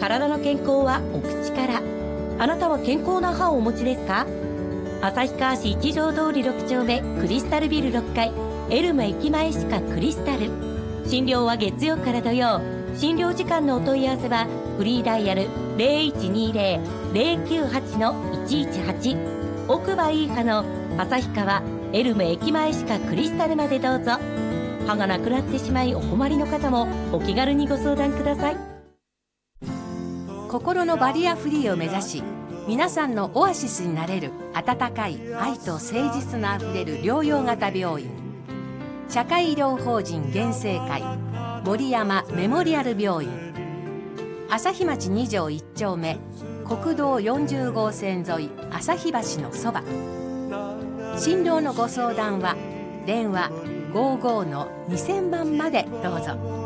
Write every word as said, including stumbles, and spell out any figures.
体の健康はお口から。あなたは健康な歯をお持ちですか？旭川市一条通りろく丁目クリスタルビルろっかい、エルム駅前歯科クリスタル。診療は月曜から土曜。診療時間のお問い合わせはフリーダイヤル ゼロいちにゼロ ゼロきゅうはち いちいちはち、奥歯いい歯の旭川エルム駅前歯科クリスタルまでどうぞ。歯がなくなってしまいお困りの方もお気軽にご相談ください。 心のバリアフリーを目指し、皆さんのオアシスになれる温かい愛と誠実のあふれる療養型病院、社会医療法人原生会森山メモリアル病院、朝日町に条いち丁目国道よんじゅう号線沿い朝日橋のそば。診療のご相談は電話ごじゅうごのにせんばんまでどうぞ。